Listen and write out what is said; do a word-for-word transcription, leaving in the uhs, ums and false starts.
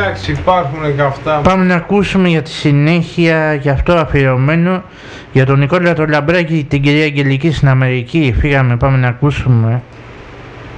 εντάξει, υπάρχουν και αυτά. Πάμε να ακούσουμε για τη συνέχεια, για αυτό αφιερωμένο, για τον Νικόλα τον Λαμπράκη, την κυρία Αγγελική στην Αμερική. Φύγαμε, πάμε να ακούσουμε.